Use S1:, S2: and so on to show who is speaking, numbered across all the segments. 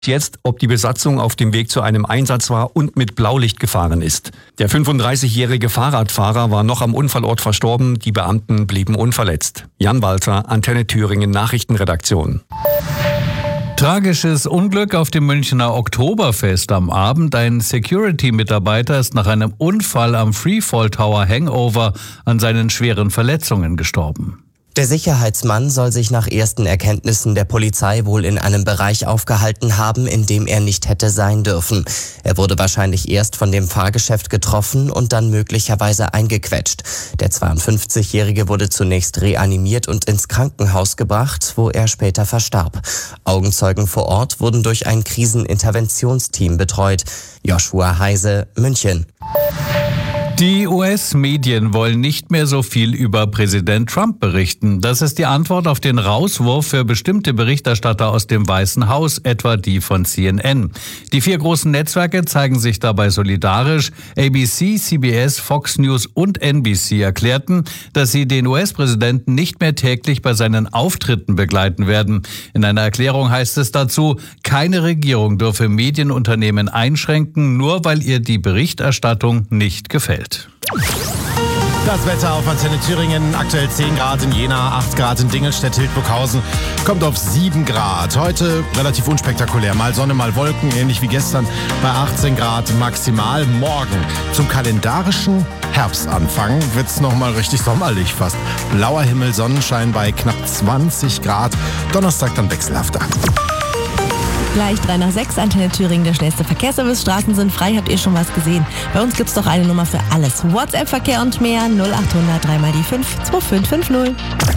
S1: Jetzt, ob die Besatzung auf dem Weg zu einem Einsatz war und mit Blaulicht gefahren ist. Der 35-jährige Fahrradfahrer war noch am Unfallort verstorben, die Beamten blieben unverletzt. Jan Walter, Antenne Thüringen Nachrichtenredaktion.
S2: Tragisches Unglück auf dem Münchner Oktoberfest am Abend. Ein Security-Mitarbeiter ist nach einem Unfall am Freefall Tower Hangover an seinen schweren Verletzungen gestorben.
S3: Der Sicherheitsmann soll sich nach ersten Erkenntnissen der Polizei wohl in einem Bereich aufgehalten haben, in dem er nicht hätte sein dürfen. Er wurde wahrscheinlich erst von dem Fahrgeschäft getroffen und dann möglicherweise eingequetscht. Der 52-Jährige wurde zunächst reanimiert und ins Krankenhaus gebracht, wo er später verstarb. Augenzeugen vor Ort wurden durch ein Kriseninterventionsteam betreut. Joshua Heise, München.
S2: Die US-Medien wollen nicht mehr so viel über Präsident Trump berichten. Das ist die Antwort auf den Rauswurf für bestimmte Berichterstatter aus dem Weißen Haus, etwa die von CNN. Die 4 großen Netzwerke zeigen sich dabei solidarisch. ABC, CBS, Fox News und NBC erklärten, dass sie den US-Präsidenten nicht mehr täglich bei seinen Auftritten begleiten werden. In einer Erklärung heißt es dazu, keine Regierung dürfe Medienunternehmen einschränken, nur weil ihr die Berichterstattung nicht gefällt.
S4: Das Wetter auf Antenne Thüringen, aktuell 10 Grad in Jena, 8 Grad in Dingelstedt-Hildburghausen, kommt auf 7 Grad. Heute relativ unspektakulär, mal Sonne, mal Wolken, ähnlich wie gestern bei 18 Grad maximal. Morgen zum kalendarischen Herbstanfang wird es nochmal richtig sommerlich fast. Blauer Himmel, Sonnenschein bei knapp 20 Grad, Donnerstag dann wechselhafter.
S5: Gleich 3 nach 6, Antenne Thüringen, der schnellste Verkehrsservice. Straßen sind frei, habt ihr schon was gesehen? Bei uns gibt's doch eine Nummer für alles. WhatsApp-Verkehr und mehr, 0800 3 mal die 5 2550.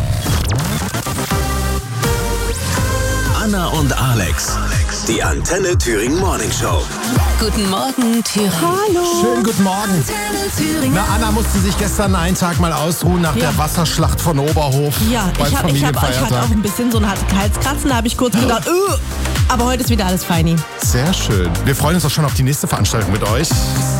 S6: Anna und Alex, die Antenne Thüringen Morning Show.
S7: Guten Morgen, Thüringen.
S5: Hallo.
S4: Schönen guten Morgen. Na, Anna musste sich gestern einen Tag mal ausruhen nach der Wasserschlacht von Oberhof.
S5: Ja, ich hatte auch ein bisschen so ein Halskratzen, da habe ich kurz gedacht, aber heute ist wieder alles feini.
S4: Sehr schön. Wir freuen uns auch schon auf die nächste Veranstaltung mit euch.